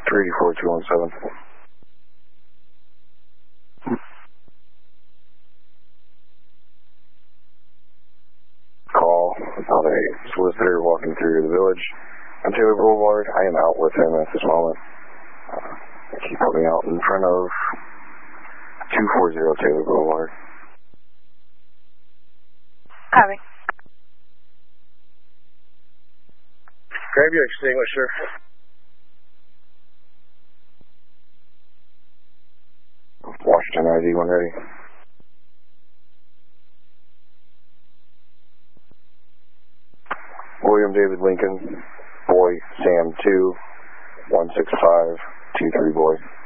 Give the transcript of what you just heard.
384-217. Call about a solicitor walking through the village on Taylor Boulevard. I am out with him at this moment. He put me out in front of 240 Taylor Boulevard. Copy. Grab your extinguisher. Washington ID, when ready. William David Lincoln, boy, Sam 2, 16523 boy.